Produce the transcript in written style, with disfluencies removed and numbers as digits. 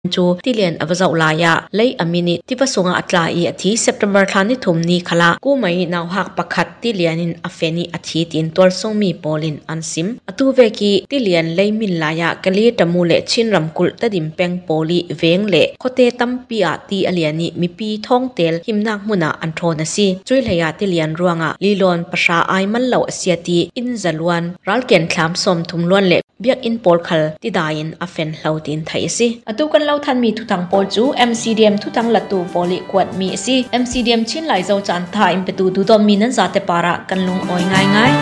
จูที่เลียนอวจาลายะเลยอามินิที่ประสงค์อัตลาอีอาทิเซปเทมเบอร์ทานิทุมนี้ขละกู้ไม่นาวหักประคัดที่เลียนินอเฟนีอาทิตินตัวส่งมีโปลินอันซิมอตูเวกีที่เลียนเลยมินลายะกะลีตมูเลชินรำกุลตะดิมเปงโปลีเวงเล่โคเตตัมปีอาตีอเลียนิมีปีท่องเตลหิมนักมุนาอันโทนสีจุยเลียที่เลียนรวงะลีลอนภาษาไอมันเหล่าเสียตีอินจลวนรัลเกนคลามสมทุมล้วนเล่เบียกอินโปลคัลที่ได้อินอเฟนเหล่าตินไทยสิอตูกันเหล่าทันมีทุตังโปลจู MCDM ทุตังละตูโปลิกวดมีสิ MCDM ชินไหลเจ้าจันทาอิมเปตูดูดอมมีนันซาเตปาระกันลงอ้อยง่าย